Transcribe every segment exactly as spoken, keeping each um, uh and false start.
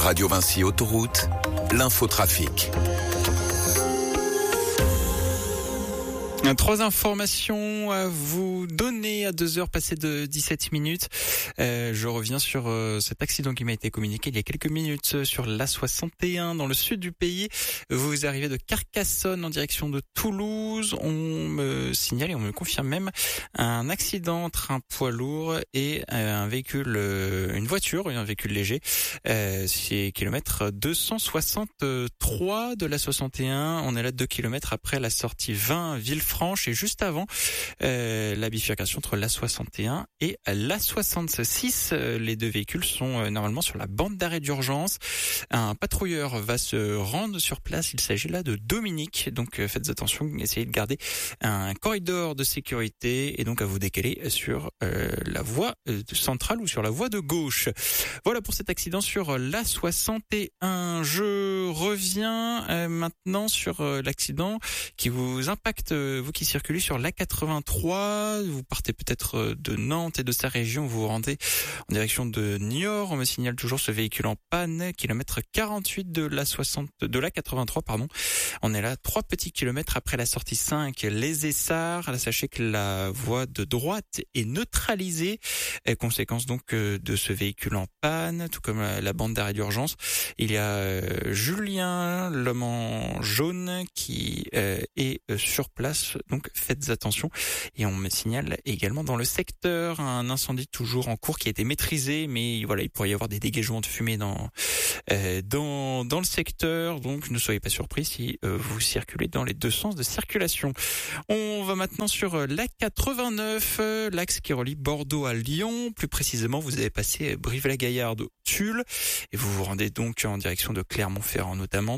Radio Vinci Autoroute, l'infotrafic. Trois informations à vous donner à deux heures passées de dix-sept minutes. Euh, je reviens sur euh, cet accident qui m'a été communiqué il y a quelques minutes sur l'A soixante et un dans le sud du pays. Vous arrivez de Carcassonne en direction de Toulouse. On me signale et on me confirme même un accident entre un poids lourd et un véhicule, une voiture, un véhicule léger. Euh, c'est kilomètre deux cent soixante-trois de l'A soixante et un. On est là deux kilomètres après la sortie vingt Villefranche. Et juste avant euh, la bifurcation entre l'A soixante et un et l'A soixante-six. Euh, les deux véhicules sont euh, normalement sur la bande d'arrêt d'urgence. Un patrouilleur va se rendre sur place. Il s'agit là de Dominique. Donc euh, faites attention, essayez de garder un corridor de sécurité et donc à vous décaler sur euh, la voie euh, centrale ou sur la voie de gauche. Voilà pour cet accident sur l'A soixante et un. Je reviens euh, maintenant sur euh, l'accident qui vous impacte, euh, vous qui circulez sur l'A quatre-vingt-trois, vous partez peut-être de Nantes et de sa région, vous vous rendez en direction de Niort. On me signale toujours ce véhicule en panne, kilomètre quarante-huit de l'A soixante, de l'A quatre-vingt-trois, pardon. On est là trois petits kilomètres après la sortie cinq, les Essarts. Là, sachez que la voie de droite est neutralisée, et conséquence donc de ce véhicule en panne, tout comme la, la bande d'arrêt d'urgence. Il y a euh, Julien, l'homme en jaune, qui euh, est euh, sur place. Donc faites attention. Et on me signale également dans le secteur un incendie toujours en cours qui a été maîtrisé, mais voilà, il pourrait y avoir des dégagements de fumée dans euh, dans dans le secteur. Donc ne soyez pas surpris si euh, vous circulez dans les deux sens de circulation. On va maintenant sur l'A quatre-vingt-neuf, euh, l'axe qui relie Bordeaux à Lyon. Plus précisément, vous avez passé Brive-la-Gaillarde au Tulle et vous vous rendez donc en direction de Clermont-Ferrand notamment.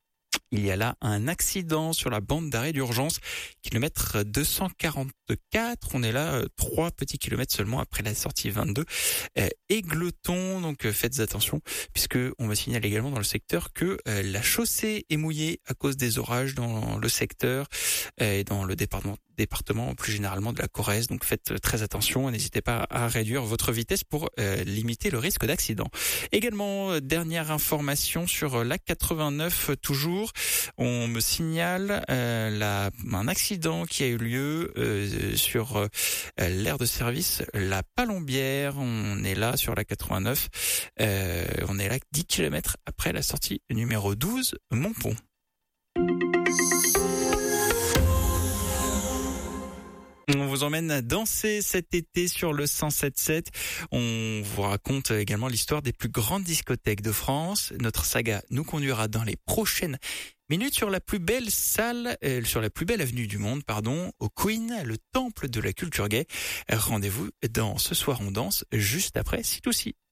Il y a là un accident sur la bande d'arrêt d'urgence, kilomètre deux cent quarante-quatre. On est là trois petits kilomètres seulement après la sortie vingt-deux. Euh, Égletons, donc euh, faites attention, puisque on me signale également dans le secteur que euh, la chaussée est mouillée à cause des orages dans le secteur euh, et dans le département département plus généralement de la Corrèze. Donc faites très attention, n'hésitez pas à réduire votre vitesse pour euh, limiter le risque d'accident. Également, euh, dernière information sur l'A quatre-vingt-neuf toujours, on me signale euh, la, un accident qui a eu lieu euh, sur euh, l'aire de service La Palombière. On est là sur l'A quatre-vingt-neuf, euh, on est là dix kilomètres après la sortie numéro douze Montpont. On vous emmène danser cet été sur le cent sept sept. On vous raconte également l'histoire des plus grandes discothèques de France. Notre saga nous conduira dans les prochaines minutes sur la plus belle salle, euh, sur la plus belle avenue du monde, pardon, au Queen, le temple de la culture gay. Rendez-vous dans Ce Soir on danse juste après C deux C.